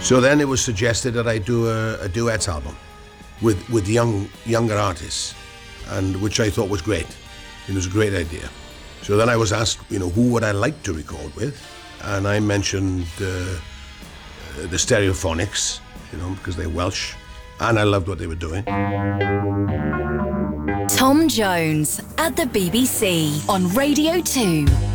So then it was suggested that I do a duets album with younger artists, and which I thought was great. It was a great idea. So then I was asked, who would I like to record with? And I mentioned the Stereophonics, because they're Welsh, and I loved what they were doing. Tom Jones at the BBC on Radio 2.